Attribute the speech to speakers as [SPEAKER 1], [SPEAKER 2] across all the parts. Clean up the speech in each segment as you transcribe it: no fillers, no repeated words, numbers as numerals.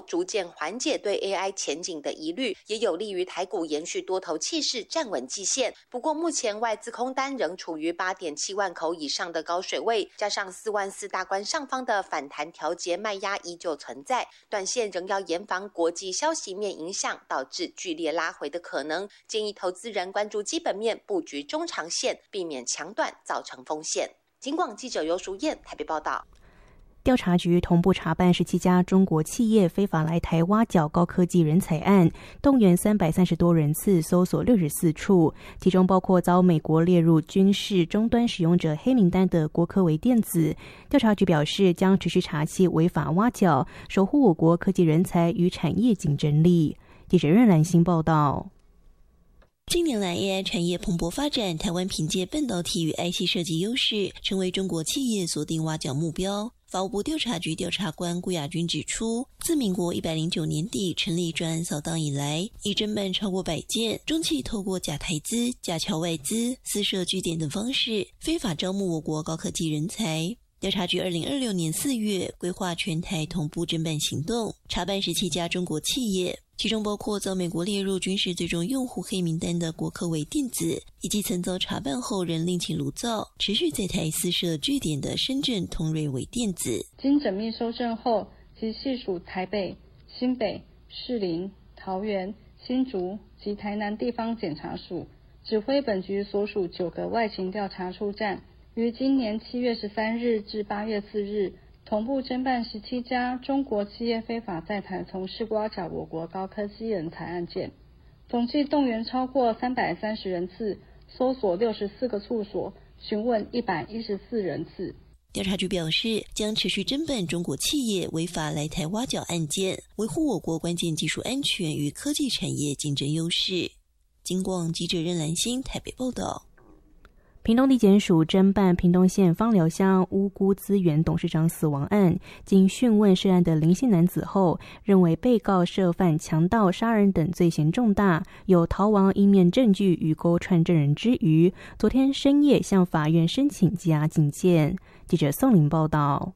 [SPEAKER 1] 逐渐缓解对 AI 前景的疑虑，也有利于台股延续多头气势，站稳季线。不过目前外资空单仍处于 8.7 万口以上的高水位，加上4万4大关上方的反弹调节卖压依旧存在，短线仍要严防国际消息面影响导致剧烈拉回的可能，建议投资人关注基本面，布局中长线，避免强短造成风险。警广记者游淑燕台北报道。
[SPEAKER 2] 调查局同步查办17家中国企业非法来台挖角高科技人才案，动员330多人次，搜索64处，其中包括遭美国列入军事终端使用者黑名单的国科微电子。调查局表示，将持续查缉违法挖角，守护我国科技人才与产业竞争力。记者任兰心报道。
[SPEAKER 3] 近年来 AI 产业蓬勃发展，台湾凭借半导体与 IC 设计优势，成为中国企业锁定挖角目标。法务部调查局调查官顾亚军指出，自民国109年底成立专案扫荡以来，已侦办超过100件，中企透过假台资、假侨外资、私设据点等方式，非法招募我国高科技人才。调查局2026年4月规划全台同步侦办行动，查办17家中国企业，其中包括遭美国列入军事最终用户黑名单的国科微电子，以及曾遭查办后仍另起炉灶，持续在台私设据点的深圳通瑞微电子。
[SPEAKER 4] 经缜密搜证后，及系属台北、新北、士林、桃园、新竹及台南地方检察署，指挥本局所属9个外勤调查处站，于今年7月13日至8月4日同步侦办17家中国企业非法在台从事挖角我国高科技人才案件，总计动员超过330人次，搜索64个处所，询问114人次。
[SPEAKER 3] 调查局表示，将持续侦办中国企业违法来台挖角案件，维护我国关键技术安全与科技产业竞争优势。警广记者任兰心台北报道。
[SPEAKER 2] 屏东地检署侦办屏东县枋寮乡乌菇资源董事长死亡案，经讯问涉案的林姓男子后，认为被告涉犯强盗、杀人等罪嫌重大，有逃亡应面证据与勾串证人之余，昨天深夜向法院申请羁押禁见。记者宋玲报道。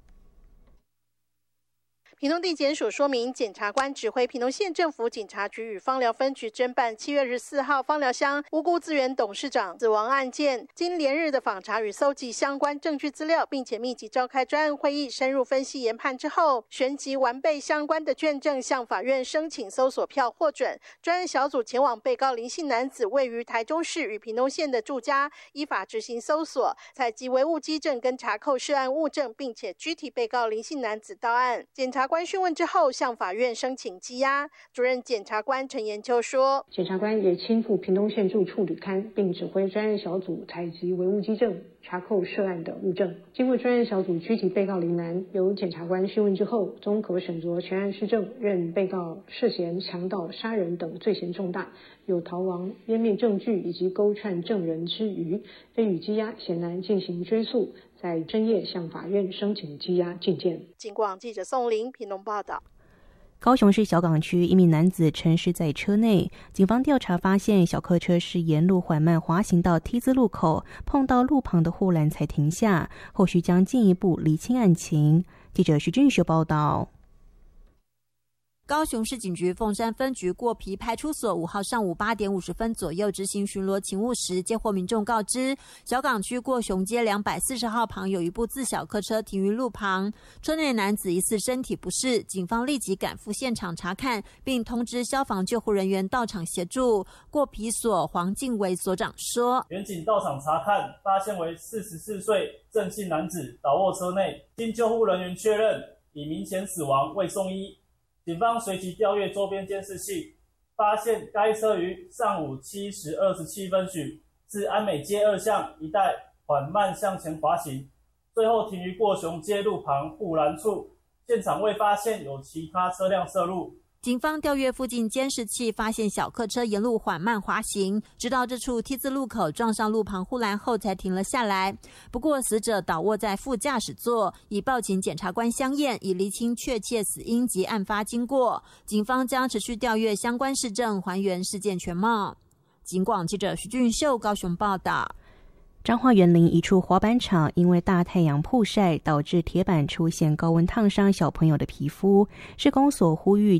[SPEAKER 5] 屏东地检署说明，检察官指挥屏东县政府警察局与枋寮分局侦办7月14号枋寮乡乌菇资源董事长死亡案件，经连日的访查与搜集相关证据资料，并且密集召开专案会议，深入分析研判之后，旋即完备相关的卷证，向法院申请搜索票获准。专案小组前往被告林姓男子位于台中市与屏东县的住家，依法执行搜索，采集唯物基证跟查扣涉案物证，并且拘提被告林姓男子到案。检察官讯问之后，向法院申请羁押。主任检察官陈延秋说，
[SPEAKER 6] 检察官也亲赴屏东县住处履勘，并指挥专案小组采集唯物基证，查扣涉案的物证。经过专案小组拘提被告林男，由检察官讯问之后，综合审酌全案事证，认被告涉嫌强盗、杀人等罪嫌重大，有逃亡、湮灭证据以及勾串证人之余，非予羁押，显然进行追诉，在深夜向法院申请羁押禁见。
[SPEAKER 5] 警广记者宋玲屏东报道。
[SPEAKER 2] 高雄市小港区一名男子沉尸在车内，警方调查发现小客车是沿路缓慢滑行到 T 字路口，碰到路旁的护栏才停下，后续将进一步厘清案情。记者徐俊秀报道。
[SPEAKER 7] 高雄市警局凤山分局过皮派出所5号上午8点50分左右执行巡逻勤务时，接获民众告知，小港区过雄街240号旁有一部自小客车停于路旁，车内男子疑似身体不适，警方立即赶赴现场查看，并通知消防救护人员到场协助。过皮所黄敬维所长说，
[SPEAKER 8] 员警到场查看，发现为44岁郑姓男子倒卧车内，经救护人员确认已明显死亡，未送医。警方随即调阅周边监视器，发现该车于上午7时27分许自安美街2巷一带缓慢向前滑行，最后停于过雄街路旁护栏处，现场未发现有其他车辆涉入。
[SPEAKER 7] 警方调阅附近监视器，发现小客车沿路缓慢滑行，直到这处 T 字路口撞上路旁护栏后才停了下来。不过死者倒卧在副驾驶座，已报请检察官相验，以厘清确切死因及案发经过。警方将持续调阅相关事证，还原事件全貌。警广记者徐俊秀高雄报道。
[SPEAKER 2] 彰化园林一处滑板场因为大太阳曝晒，导致铁板出现高温烫伤小朋友的皮肤。市公所呼吁